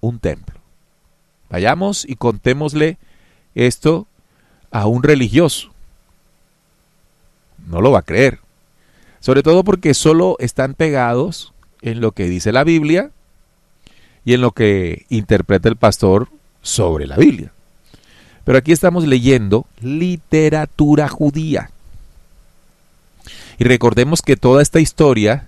un templo. Vayamos y contémosle esto a un religioso. No lo va a creer. Sobre todo porque solo están pegados en lo que dice la Biblia y en lo que interpreta el pastor sobre la Biblia. Pero aquí estamos leyendo literatura judía. Y recordemos que toda esta historia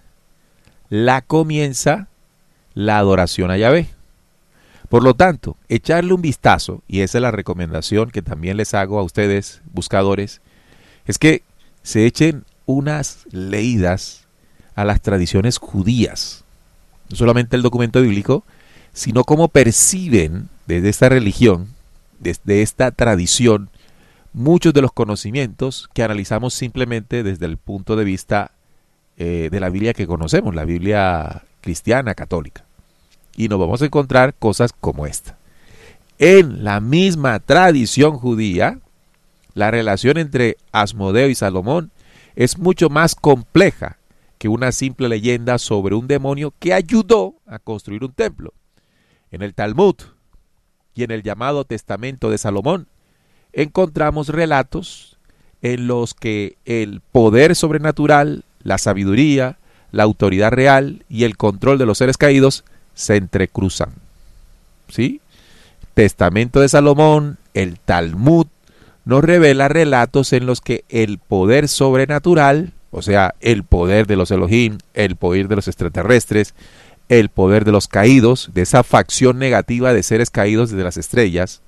la comienza la adoración a Yahvé. Por lo tanto, echarle un vistazo, y esa es la recomendación que también les hago a ustedes, buscadores, es que se echen unas leídas a las tradiciones judías. No solamente el documento bíblico, sino cómo perciben desde esta religión, desde esta tradición, muchos de los conocimientos que analizamos simplemente desde el punto de vista de la Biblia que conocemos, la Biblia cristiana, católica. Y nos vamos a encontrar cosas como esta. En la misma tradición judía, la relación entre Asmodeo y Salomón es mucho más compleja que una simple leyenda sobre un demonio que ayudó a construir un templo. En el Talmud y en el llamado Testamento de Salomón encontramos relatos en los que el poder sobrenatural, la sabiduría, la autoridad real y el control de los seres caídos se entrecruzan. ¿Sí? Testamento de Salomón, el Talmud, nos revela relatos en los que el poder sobrenatural, o sea, el poder de los Elohim, el poder de los extraterrestres, el poder de los caídos, de esa facción negativa de seres caídos desde las estrellas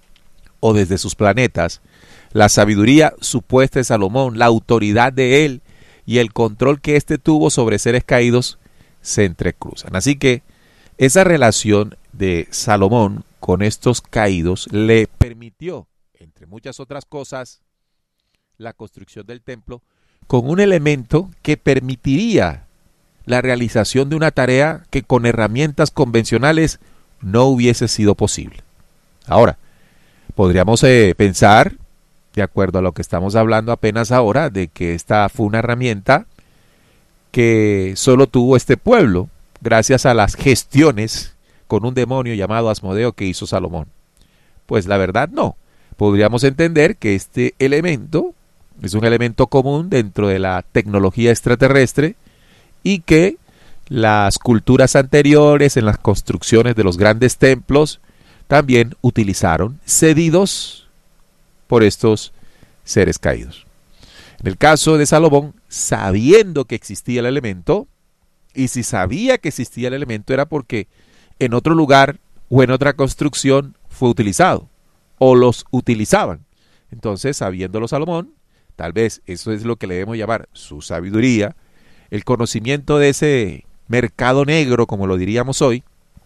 o desde sus planetas, la sabiduría supuesta de Salomón, la autoridad de él y el control que éste tuvo sobre seres caídos se entrecruzan. Así que esa relación de Salomón con estos caídos le permitió, entre muchas otras cosas, la construcción del templo con un elemento que permitiría la realización de una tarea que con herramientas convencionales no hubiese sido posible. Ahora, podríamos pensar, de acuerdo a lo que estamos hablando apenas ahora, de que esta fue una herramienta que solo tuvo este pueblo gracias a las gestiones con un demonio llamado Asmodeo que hizo Salomón. Pues la verdad no. Podríamos entender que este elemento es un elemento común dentro de la tecnología extraterrestre y que las culturas anteriores en las construcciones de los grandes templos también utilizaron, cedidos por estos seres caídos. En el caso de Salomón, sabiendo que existía el elemento, y si sabía que existía el elemento era porque en otro lugar o en otra construcción fue utilizado, o los utilizaban. Entonces, sabiéndolo Salomón, tal vez eso es lo que le debemos llamar su sabiduría, el conocimiento de ese mercado negro, como lo diríamos hoy,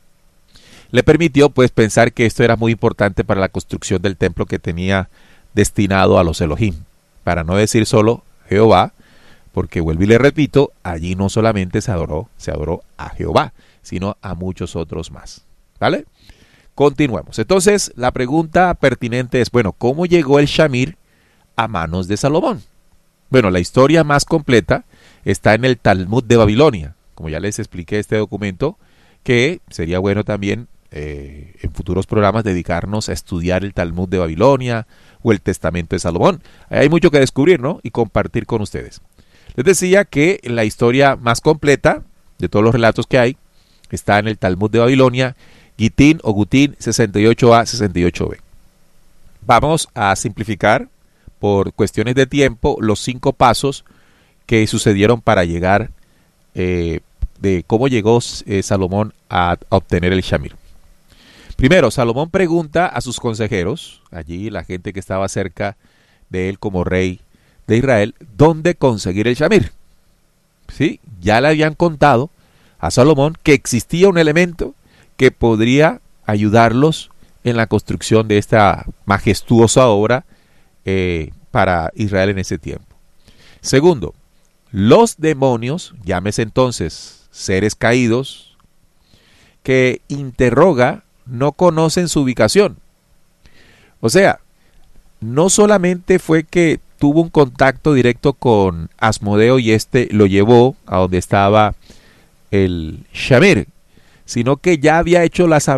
le permitió pues pensar que esto era muy importante para la construcción del templo que tenía destinado a los Elohim, para no decir solo Jehová, porque vuelvo y le repito, allí no solamente se adoró a Jehová, sino a muchos otros más. ¿Vale? Continuemos. Entonces, la pregunta pertinente es, bueno, ¿cómo llegó el Shamir a manos de Salomón? Bueno, la historia más completa está en el Talmud de Babilonia. Como ya les expliqué este documento, que sería bueno también en futuros programas dedicarnos a estudiar el Talmud de Babilonia o el Testamento de Salomón. Hay mucho que descubrir, ¿no? Y compartir con ustedes. Les decía que la historia más completa de todos los relatos que hay está en el Talmud de Babilonia, Gitín o Gutín 68a, 68b. Vamos a simplificar por cuestiones de tiempo los 5 pasos que sucedieron para llegar de cómo llegó Salomón a obtener el Shamir. Primero, Salomón pregunta a sus consejeros, allí la gente que estaba cerca de él como rey de Israel, ¿dónde conseguir el Shamir? ¿Sí? Ya le habían contado a Salomón que existía un elemento que podría ayudarlos en la construcción de esta majestuosa obra para Israel en ese tiempo. Segundo, los demonios, llámese entonces seres caídos, que interroga, no conocen su ubicación. O sea, no solamente fue que tuvo un contacto directo con Asmodeo y este lo llevó a donde estaba el Shamir, sino que ya había hecho las